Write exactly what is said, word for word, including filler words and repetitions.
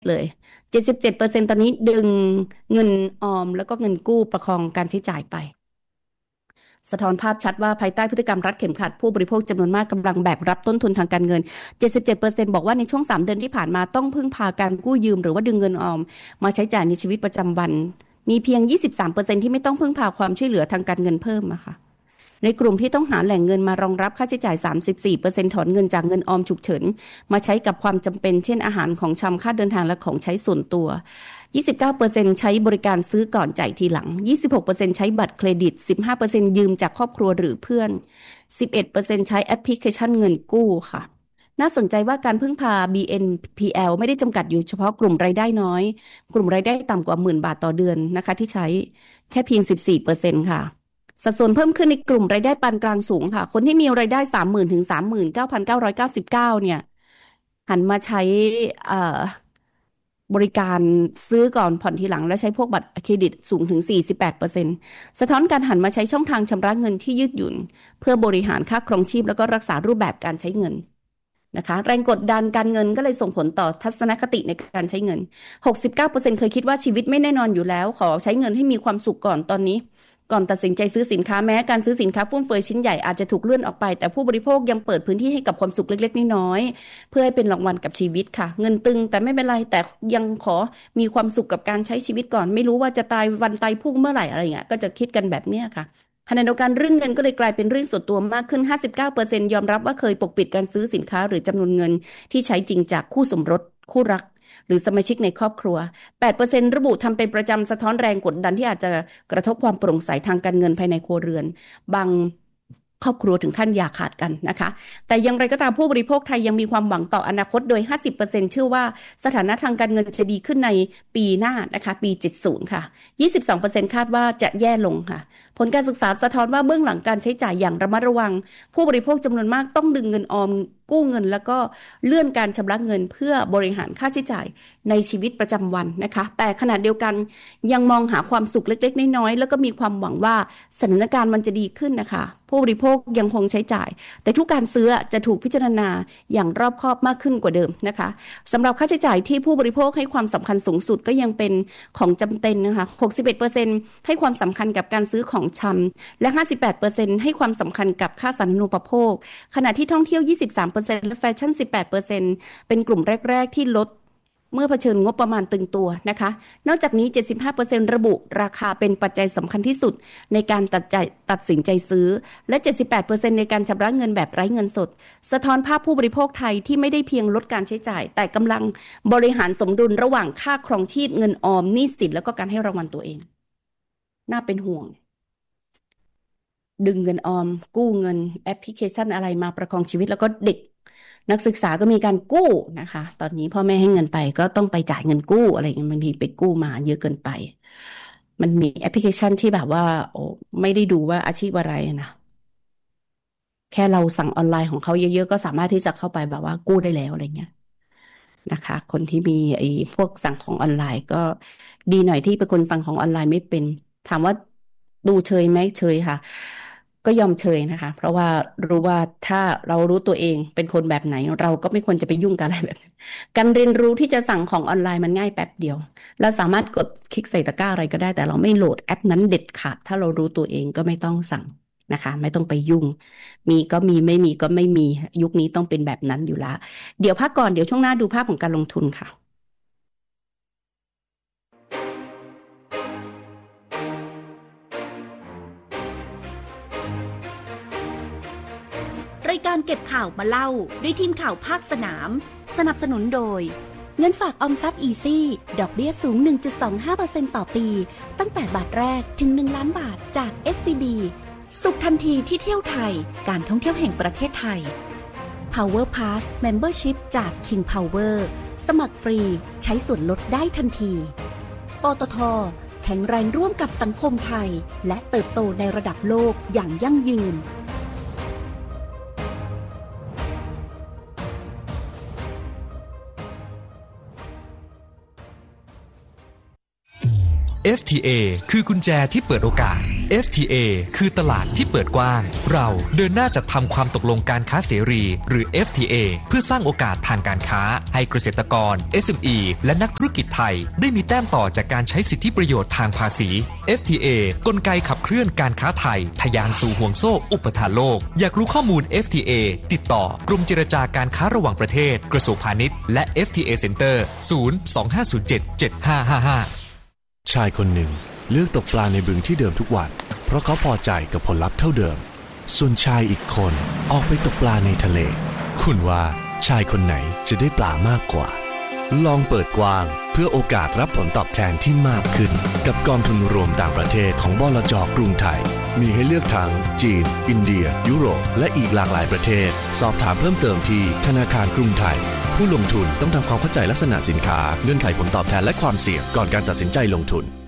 เลย เจ็ดสิบเจ็ดเปอร์เซ็นต์ ตอนนี้ดึงเงินออมแล้วก็เงินกู้ประคองการใช้จ่ายไปสะท้อนภาพชัดว่าภายใต้พฤติกรรมรัดเข็มขัดผู้บริโภคจำนวนมากกำลังแบกรับต้นทุนทางการเงิน เจ็ดสิบเจ็ดเปอร์เซ็นต์ บอกว่าในช่วงสามเดือนที่ผ่านมาต้องพึ่งพาการกู้ยืมหรือว่าดึงเงินออมมาใช้จ่ายในชีวิตประจำวันมีเพียง ยี่สิบสามเปอร์เซ็นต์ ที่ไม่ต้องพึ่งพาความช่วยเหลือทางการเงินเพิ่มอะค่ะในกลุ่มที่ต้องหาแหล่งเงินมารองรับค่าใช้จ่าย สามสิบสี่เปอร์เซ็นต์ ถอนเงินจากเงินออมฉุกเฉินมาใช้กับความจำเป็นเช่นอาหารของชำค่าเดินทางและของใช้ส่วนตัว ยี่สิบเก้าเปอร์เซ็นต์ ใช้บริการซื้อก่อนจ่ายทีหลัง ยี่สิบหกเปอร์เซ็นต์ ใช้บัตรเครดิต สิบห้าเปอร์เซ็นต์ ยืมจากครอบครัวหรือเพื่อน สิบเอ็ดเปอร์เซ็นต์ ใช้แอปพลิเคชันเงินกู้ค่ะน่าสนใจว่าการพึ่งพา บี เอ็น พี แอล ไม่ได้จำกัดอยู่เฉพาะกลุ่มรายได้น้อยกลุ่มรายได้ต่ำกว่าหมื่นบาทต่อเดือนนะคะที่ใช้แค่เพียง สิบสี่เปอร์เซ็นต์ ค่ะสัดส่วนเพิ่มขึ้นในกลุ่มรายได้ปานกลางสูงค่ะคนที่มีรายได้ สามหมื่น ถึง สามหมื่นเก้าพันเก้าร้อยเก้าสิบเก้า เนี่ยหันมาใช้เอ่อบริการซื้อก่อนผ่อนทีหลังและใช้พวกบัตรเครดิตสูงถึง สี่สิบแปดเปอร์เซ็นต์ สะท้อนการหันมาใช้ช่องทางชำระเงินที่ยืดหยุ่นเพื่อบริหารค่าครองชีพแล้วก็รักษารูปแบบการใช้เงินนะคะแรงกดดันการเงินก็เลยส่งผลต่อทัศนคติในการใช้เงิน หกสิบเก้าเปอร์เซ็นต์ เคยคิดว่าชีวิตไม่แน่นอนอยู่แล้วขอใช้เงินให้มีความสุขก่อนตอนนี้ก่อนตัดสินใจซื้อสินค้าแม้การซื้อสินค้าฟุ่มเฟือยชิ้นใหญ่อาจจะถูกเลื่อนออกไปแต่ผู้บริโภคยังเปิดพื้นที่ให้กับความสุขเล็กๆน้อยๆเพื่อให้เป็นรางวัลกับชีวิตค่ะเงินตึงแต่ไม่เป็นไรแต่ยังขอมีความสุขกับการใช้ชีวิตก่อนไม่รู้ว่าจะตายวันตายพรุ่งเมื่อไหร่อะไรเงี้ยก็จะคิดกันแบบเนี้ยค่ะขณะเดียวกันเรื่องเงินก็เลยกลายเป็นเรื่องส่วนตัวมากขึ้น ห้าสิบเก้าเปอร์เซ็นต์ ยอมรับว่าเคยปกปิดการซื้อสินค้าหรือจำนวนเงินที่ใช้จริงจากคู่สมรสคู่รักหรือสมาชิกในครอบครัว แปดเปอร์เซ็นต์ ระบุทำเป็นประจำสะท้อนแรงกดดันที่อาจจะกระทบความโปร่งใสทางการเงินภายในครัวเรือนบางครอบครัวถึงขั้นอย่าขาดกันนะคะแต่อย่างไรก็ตามผู้บริโภคไทยยังมีความหวังต่ออนาคตโดย ห้าสิบเปอร์เซ็นต์ เชื่อว่าสถานะทางการเงินจะดีขึ้นในปีหน้านะคะปีเจ็ดสิบค่ะ ยี่สิบสองเปอร์เซ็นต์ คาดว่าจะแย่ลงค่ะผลการศึกษาสะท้อนว่าเบื้องหลังการใช้จ่ายอย่างระมัดระวังผู้บริโภคจำนวนมากต้องดึงเงินออมกู้เงินแล้วก็เลื่อนการชำระเงินเพื่อบริหารค่าใช้จ่ายในชีวิตประจำวันนะคะแต่ขณะเดียวกันยังมองหาความสุขเล็กๆน้อยๆแล้วก็มีความหวังว่าสถานการณ์มันจะดีขึ้นนะคะผู้บริโภคยังคงใช้จ่ายแต่ทุกการซื้อจะถูกพิจารณาอย่างรอบคอบมากขึ้นกว่าเดิมนะคะสำหรับค่าใช้จ่ายที่ผู้บริโภคให้ความสำคัญสูงสุดก็ยังเป็นของจำเป็นนะคะ หกสิบเอ็ดเปอร์เซ็นต์ ให้ความสำคัญกับการซื้อของชำและ ห้าสิบแปดเปอร์เซ็นต์ ให้ความสำคัญกับค่าสาธารณูปโภคขณะที่ท่องเที่ยว ยี่สิบสามเปอร์เซ็นต์ และแฟชั่น สิบแปดเปอร์เซ็นต์ เป็นกลุ่มแรกๆที่ลดเมื่อเผชิญงบประมาณตึงตัวนะคะนอกจากนี้ เจ็ดสิบห้าเปอร์เซ็นต์ ระบุราคาเป็นปัจจัยสำคัญที่สุดในการตัดใจตัดสินใจซื้อและ เจ็ดสิบแปดเปอร์เซ็นต์ ในการชำระเงินแบบไร้เงินสดสะท้อนภาพผู้บริโภคไทยที่ไม่ได้เพียงลดการใช้จ่ายแต่กำลังบริหารสมดุลระหว่างค่าครองชีพเงินออมหนี้สินแล้วก็การให้รางวัลตัวเองน่าเป็นห่วงดึงเงินออมกู้เงินแอปพลิเคชันอะไรมาประคองชีวิตแล้วก็เด็กนักศึกษาก็มีการกู้นะคะตอนนี้พ่อแม่ให้เงินไปก็ต้องไปจ่ายเงินกู้อะไรอย่างเงี้ยบางทีไปกู้มาเยอะเกินไปมันมีแอปพลิเคชันที่แบบว่าโอ้ไม่ได้ดูว่าอาชีพอะไรนะแค่เราสั่งออนไลน์ของเขาเยอะๆก็สามารถที่จะเข้าไปแบบว่ากู้ได้แล้วอะไรเงี้ยนะคะคนที่มีไอ้พวกสั่งของออนไลน์ก็ดีหน่อยที่เป็นคนสั่งของออนไลน์ไม่เป็นถามว่าดูเชยไหมเชยค่ะก็ยอมเชยนะคะเพราะว่ารู้ว่าถ้าเรารู้ตัวเองเป็นคนแบบไหนเราก็ไม่ควรจะไปยุ่งกับอะไรแบบนั้นการเรียนรู้ที่จะสั่งของออนไลน์มันง่ายแป๊บเดียวเราสามารถกดคลิกใส่ตะกร้าอะไรก็ได้แต่เราไม่โหลดแอปนั้นเด็ดขาดถ้าเรารู้ตัวเองก็ไม่ต้องสั่งนะคะไม่ต้องไปยุ่งมีก็มีไม่มีก็ไม่มียุคนี้ต้องเป็นแบบนั้นอยู่แล้วเดี๋ยวพักก่อนเดี๋ยวช่วงหน้าดูภาพของการลงทุนค่ะรายการเก็บข่าวมาเล่าด้วยทีมข่าวภาคสนามสนับสนุนโดยเงินฝากออมทรัพย์อีซี่ดอกเบี้ยสูง หนึ่งจุดสองห้าเปอร์เซ็นต์ ต่อปีตั้งแต่บาทแรกถึงหนึ่งล้านบาทจาก เอส ซี บี สุขทันทีที่เที่ยวไทยการท่องเที่ยวแห่งประเทศไทย Power Pass Membership จาก King Power สมัครฟรีใช้ส่วนลดได้ทันทีปตท.แข็งแรงร่วมกับสังคมไทยและเติบโตในระดับโลกอย่างยั่งยืนเอฟ ที เอ คือกุญแจที่เปิดโอกาสเอฟ ที เอ คือตลาดที่เปิดกว้างเราเดินหน้าจัดทำความตกลงการค้าเสรีหรือ เอฟ ที เอ เพื่อสร้างโอกาสทางการค้าให้เกษตรกร เอส เอ็ม อี และนักธุรกิจไทยได้มีแต้มต่อจากการใช้สิทธิประโยชน์ทางภาษี เอฟ ที เอ กลไกขับเคลื่อนการค้าไทยทะยานสู่ห่วงโซ่อุปทานโลกอยากรู้ข้อมูล เอฟ ที เอ ติดต่อกรมเจรจาการค้าระหว่างประเทศกระทรวงพาณิชย์และ เอฟ ที เอ Center ศูนย์ สอง ห้า ศูนย์ เจ็ด เจ็ด ห้า ห้า ห้าชายคนหนึ่งเลือกตกปลาในบึงที่เดิมทุกวันเพราะเขาพอใจกับผลลัพธ์เท่าเดิมส่วนชายอีกคนออกไปตกปลาในทะเลคุณว่าชายคนไหนจะได้ปลามากกว่าลองเปิดกว้างเพื่อโอกาสรับผลตอบแทนที่มากขึ้นกับกองทุนรวมต่างประเทศของบลจ.กรุงไทยมีให้เลือกทั้งจีนอินเดียยุโรปและอีกหลากหลายประเทศสอบถามเพิ่มเติมที่ธนาคารกรุงไทยผู้ลงทุนต้องทำความเข้าใจลักษณะสินค้าเงื่อนไขผลตอบแทนและความเสี่ยงก่อนการตัดสินใจลงทุน